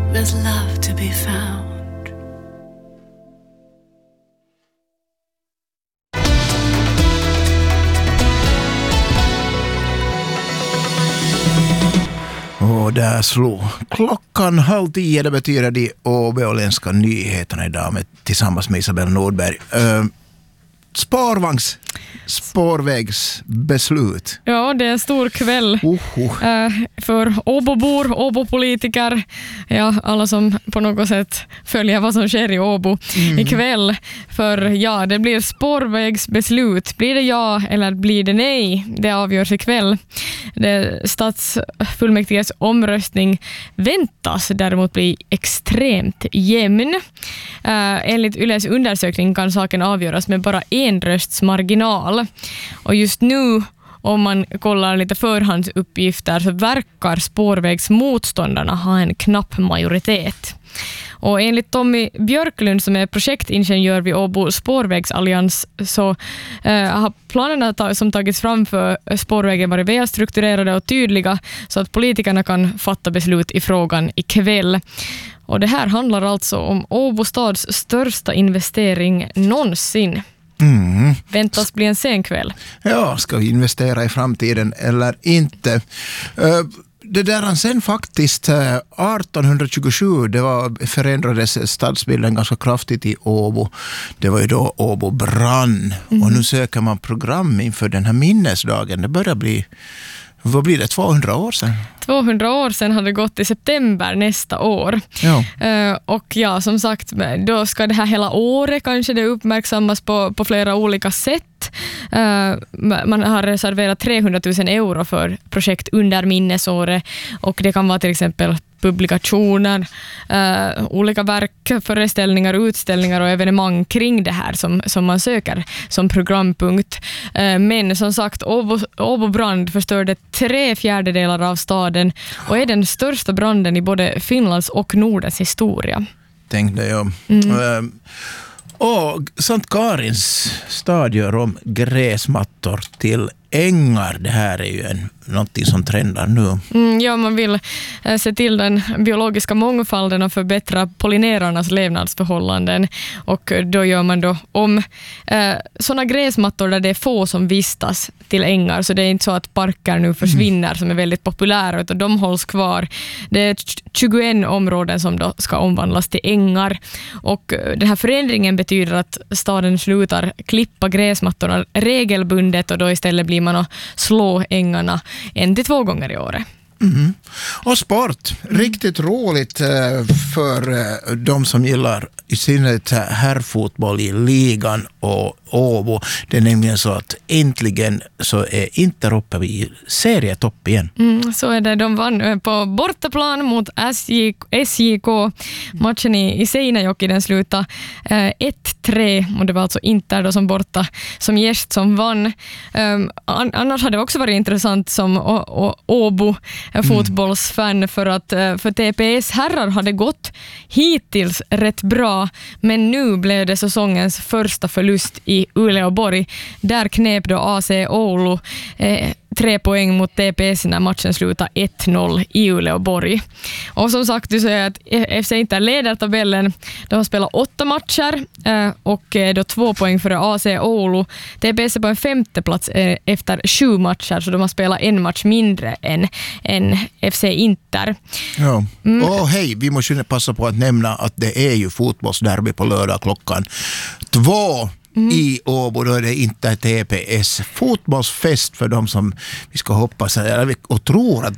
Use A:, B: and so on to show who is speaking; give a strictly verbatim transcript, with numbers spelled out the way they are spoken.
A: there's love to be found.
B: Och där slog klockan halv tio. Det betyder de åländska nyheterna idag med, tillsammans med Isabel Nordberg. Uh, spårvagns spårvägsbeslut.
C: Ja, det är en stor kväll
B: uh-huh.
C: uh, för Åbobor, Åbopolitiker, ja, alla som på något sätt följer vad som sker i Åbo mm. ikväll. För ja, det blir spårvägsbeslut. Blir det ja eller blir det nej? Det avgörs ikväll. Det stadsfullmäktiges omröstning väntas däremot bli extremt jämn. Uh, enligt Yles undersökning kan saken avgöras med bara en rösts marginal. Och just nu, om man kollar lite förhandsuppgifter, så verkar spårvägsmotståndarna ha en knapp majoritet. Och enligt Tommy Björklund som är projektingenjör vid Åbo spårvägsallians så eh, har planerna som tagits fram för spårvägen varit väl strukturerade och tydliga så att politikerna kan fatta beslut i frågan ikväll. Och det här handlar alltså om Åbo stads största investering någonsin.
B: Mm.
C: Väntas bli en sen kväll.
B: Ja, ska vi investera i framtiden eller inte? Uh, det där sen faktiskt uh, arton tjugosju, det var, förändrades stadsbilden ganska kraftigt i Åbo. Det var ju då Åbo brann. Mm. Och nu söker man program inför den här minnesdagen. Det börjar bli, vad blir det, tvåhundra år sedan?
C: tvåhundra år sedan hade gått i september nästa år.
B: Ja.
C: Uh, och ja, som sagt, då ska det här hela året kanske det uppmärksammas på, på flera olika sätt. Uh, man har reserverat trehundratusen euro för projekt under minnesåret och det kan vara till exempel publikationer, uh, olika verk, föreställningar, utställningar och evenemang kring det här som, som man söker som programpunkt. Uh, men som sagt, Åbo, Åbo brand förstörde tre fjärdedelar av staden och är den största branden i både Finlands och Nordens historia.
B: Tänkte jag.
C: Mm.
B: Uh, och Sankt Karins stad gör om gräsmattor till ängar. Det här är ju en, någonting som trendar nu. Mm,
C: ja, man vill eh, se till den biologiska mångfalden och förbättra pollinerarnas levnadsförhållanden. Och då gör man då om eh, sådana gräsmattor där det är få som vistas till ängar. Så det är inte så att parker nu försvinner mm. som är väldigt populära, utan de hålls kvar. Det är tjugoett områden som då ska omvandlas till ängar. Och eh, den här förändringen betyder att staden slutar klippa gräsmattorna regelbundet och då istället blir man att slå ängarna en till två gånger i året.
B: Mm. Och sport. Riktigt roligt för de som gillar i synnerhet herrfotboll i ligan och Åbo. Det är nämligen så att äntligen så är Inter uppe vid serietopp igen.
C: Mm, så är det. De vann på bortaplan mot S J K. Matchen i, i Seinäjoki, den slutade eh, ett tre och det var alltså Inter då som borta som gäst som vann. Um, an, annars hade det också varit intressant som å, å, Åbo mm. fotbollsfan för att uh, för T P S herrar hade gått hittills rätt bra, men nu blev det säsongens första förlust i Uleåborg. Där knep då A C Oulu eh, tre poäng mot T P S när matchen slutade ett noll i Uleåborg. Och som sagt, du säger att F C Inter leder tabellen. De har spelat åtta matcher eh, och eh, då två poäng före A C Oulu. T P S är på en femte plats eh, efter sju matcher, så de har spelat en match mindre än, än F C Inter.
B: Ja. Mm. Och hej, vi måste passa på att nämna att det är ju fotbollsderby på lördag klockan två. Mm. I Åbo, då är det inte T P S. Fotbollsfest för dem som vi ska hoppas eller, och tror att